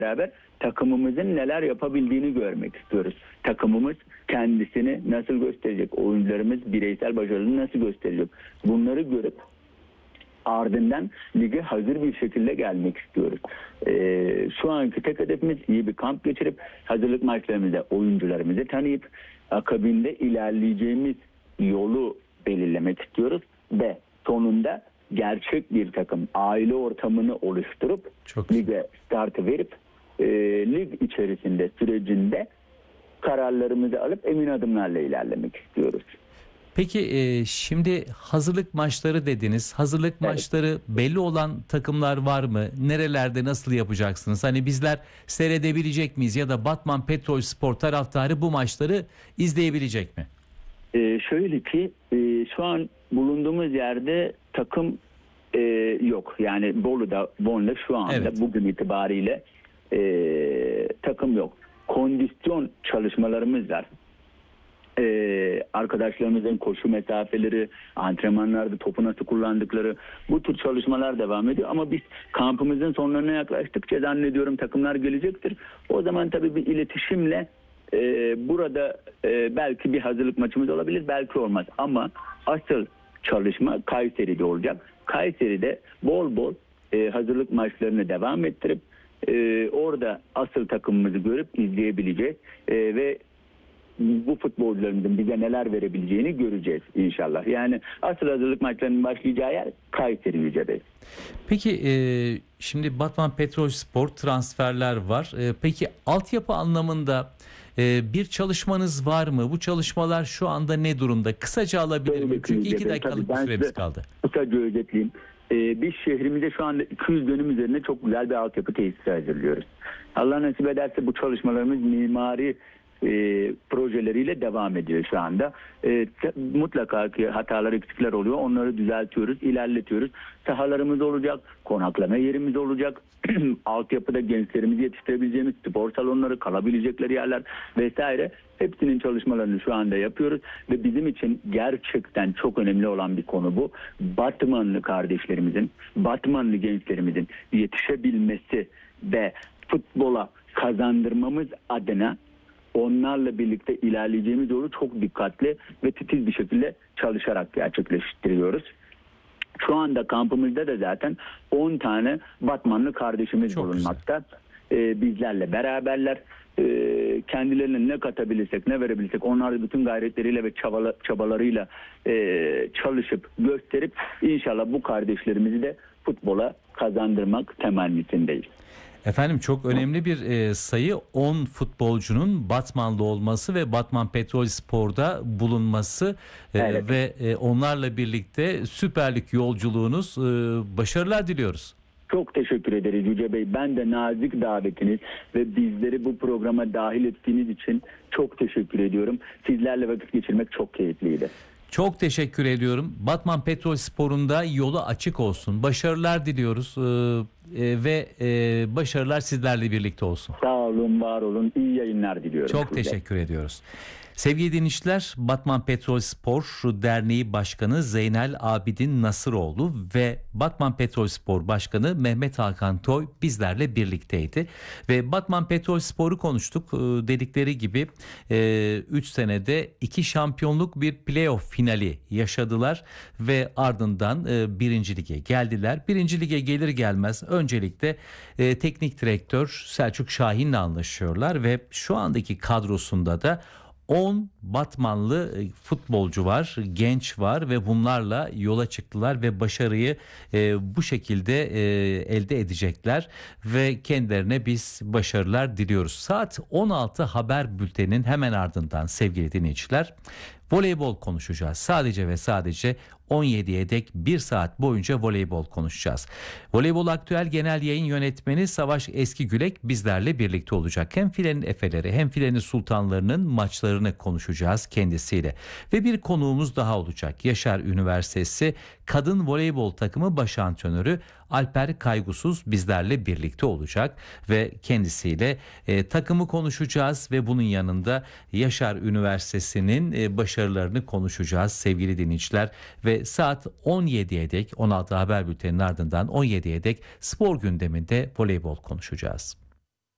beraber takımımızın neler yapabildiğini görmek istiyoruz. Takımımız kendisini nasıl gösterecek? Oyuncularımız bireysel başarılarını nasıl gösterecek? Bunları görüp ardından lige hazır bir şekilde gelmek istiyoruz. Şu anki tek hedefimiz iyi bir kamp geçirip hazırlık maçlarımızda oyuncularımızı tanıyıp akabinde ilerleyeceğimiz yolu belirlemek istiyoruz ve sonunda gerçek bir takım aile ortamını oluşturup lige startı verip lig içerisinde sürecinde kararlarımızı alıp emin adımlarla ilerlemek istiyoruz. Peki şimdi hazırlık maçları dediniz. Hazırlık maçları belli olan takımlar var mı? Nerelerde nasıl yapacaksınız? Hani bizler seyredebilecek miyiz ya da Batman Petrolspor taraftarı bu maçları izleyebilecek mi? Şöyle ki şu an bulunduğumuz yerde takım yok. Yani Bolu'da şu anda bugün itibariyle takım yok. Kondisyon çalışmalarımız var. Arkadaşlarımızın koşu mesafeleri, antrenmanlarda topu nasıl kullandıkları, bu tür çalışmalar devam ediyor. Ama biz kampımızın sonlarına yaklaştıkça zannediyorum takımlar gelecektir. O zaman tabii bir iletişimle burada belki bir hazırlık maçımız olabilir, belki olmaz. Ama asıl çalışma Kayseri'de olacak. Kayseri'de bol bol hazırlık maçlarını devam ettirip orada asıl takımımızı görüp izleyebileceğiz ve bu futbolcularımızın bize neler verebileceğini göreceğiz inşallah. Yani asıl hazırlık maçlarının başlayacağı yer Kayseri Yüce Bey. Peki şimdi Batman Petrolspor transferler var. Peki altyapı anlamında bir çalışmanız var mı? Bu çalışmalar şu anda ne durumda? Kısaca alabilir miyim? Çünkü 2 dakikalık bir süremiz kaldı. Kısaca özetleyeyim. Biz şehrimizde şu anda 200 dönüm üzerine çok güzel bir altyapı tesisi hazırlıyoruz. Allah nasip ederse bu çalışmalarımız mimari projeleriyle devam ediyor şu anda. Mutlaka ki hatalar, eksikler oluyor. Onları düzeltiyoruz, ilerletiyoruz. Sahalarımız olacak, konaklama yerimiz olacak. Altyapıda gençlerimizi yetiştirebileceğimiz spor salonları, kalabilecekleri yerler vesaire. Hepsinin çalışmalarını şu anda yapıyoruz ve bizim için gerçekten çok önemli olan bir konu bu. Batmanlı kardeşlerimizin, Batmanlı gençlerimizin yetişebilmesi ve futbola kazandırmamız adına onlarla birlikte ilerleyeceğimiz yolu çok dikkatli ve titiz bir şekilde çalışarak gerçekleştiriyoruz. Şu anda kampımızda da zaten 10 tane Batmanlı kardeşimiz bulunmakta. Bizlerle beraberler. Kendilerine ne katabilirsek, ne verebilirsek onlar bütün gayretleriyle ve çabalarıyla çalışıp gösterip inşallah bu kardeşlerimizi de futbola kazandırmak temennisindeyiz. Efendim çok önemli bir sayı 10 futbolcunun Batmanlı olması ve Batman Petrolspor'da bulunması ve onlarla birlikte Süper Lig yolculuğunuz, başarılar diliyoruz. Çok teşekkür ederiz Yüce Bey. Ben de nazik davetiniz ve bizleri bu programa dahil ettiğiniz için çok teşekkür ediyorum. Sizlerle vakit geçirmek çok keyifliydi. Çok teşekkür ediyorum. Batman Petrolspor'un da yolu açık olsun. Başarılar diliyoruz ve başarılar sizlerle birlikte olsun. Sağ olun, var olun. İyi yayınlar diliyorum. Çok teşekkür ediyoruz. Sevgili dinleyiciler, Batman Petrolspor Derneği Başkanı Zeynel Abidin Nasıroğlu ve Batman Petrolspor Başkanı Mehmet Hakan Toy bizlerle birlikteydi. Ve Batman Petrolspor'u konuştuk. Dedikleri gibi 3 senede 2 şampiyonluk bir playoff finali yaşadılar ve ardından 1. Lige geldiler. 1. Lige gelir gelmez öncelikle teknik direktör Selçuk Şahin'le anlaşıyorlar ve şu andaki kadrosunda da 10 Batmanlı futbolcu var, genç var ve bunlarla yola çıktılar ve başarıyı bu şekilde elde edecekler ve kendilerine biz başarılar diliyoruz. Saat 16 haber bülteninin hemen ardından sevgili dinleyiciler voleybol konuşacağız. Sadece ve sadece 17'ye dek 1 saat boyunca voleybol konuşacağız. Voleybol Aktüel Genel Yayın Yönetmeni Savaş Eskigülek bizlerle birlikte olacak. Hem filenin efeleri hem filenin sultanlarının maçlarını konuşacağız kendisiyle. Ve bir konuğumuz daha olacak. Yaşar Üniversitesi Kadın Voleybol Takımı Baş Antrenörü Alper Kaygusuz bizlerle birlikte olacak ve kendisiyle takımı konuşacağız ve bunun yanında Yaşar Üniversitesi'nin başarılarını konuşacağız sevgili dinleyiciler ve saat 17'ye dek 16 haber bülteninin ardından 17'ye dek spor gündeminde voleybol konuşacağız.